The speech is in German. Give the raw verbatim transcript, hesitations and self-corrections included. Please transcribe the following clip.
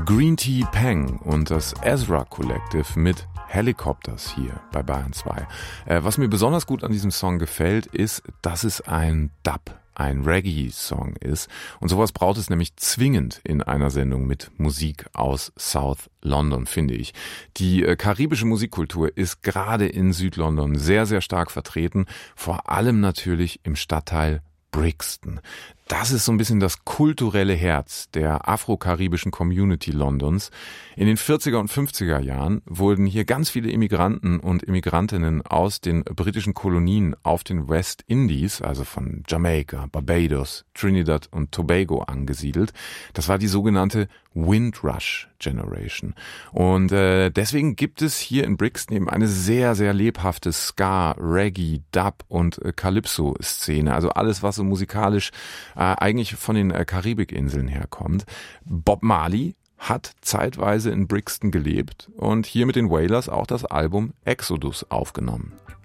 Green Tea Peng und das Ezra Collective mit Helicopters hier bei Bayern zwei. Äh, was mir besonders gut an diesem Song gefällt, ist, dass es ein Dub, ein Reggae-Song ist. Und sowas braucht es nämlich zwingend in einer Sendung mit Musik aus South London, finde ich. Die äh, karibische Musikkultur ist gerade in Südlondon sehr, sehr stark vertreten. Vor allem natürlich im Stadtteil Brixton. Das ist so ein bisschen das kulturelle Herz der afro-karibischen Community Londons. In den vierziger und fünfziger Jahren wurden hier ganz viele Immigranten und Immigrantinnen aus den britischen Kolonien auf den West Indies, also von Jamaika, Barbados, Trinidad und Tobago angesiedelt. Das war die sogenannte Windrush Generation. Und äh, deswegen gibt es hier in Brixton eben eine sehr, sehr lebhafte Ska, Reggae, Dub und äh, Calypso-Szene. Also alles, was so musikalisch äh, eigentlich von den äh, Karibikinseln herkommt. Bob Marley hat zeitweise in Brixton gelebt und hier mit den Wailers auch das Album Exodus aufgenommen.